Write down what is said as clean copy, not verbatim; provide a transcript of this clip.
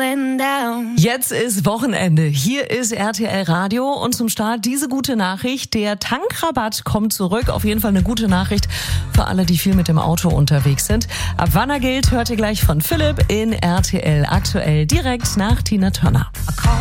going down. Jetzt ist Wochenende. Hier ist RTL Radio und zum Start diese gute Nachricht. Der Tankrabatt kommt zurück. Auf jeden Fall eine gute Nachricht für alle, die viel mit dem Auto unterwegs sind. Ab wann er gilt, hört ihr gleich von Philipp in RTL aktuell direkt nach Tina Turner.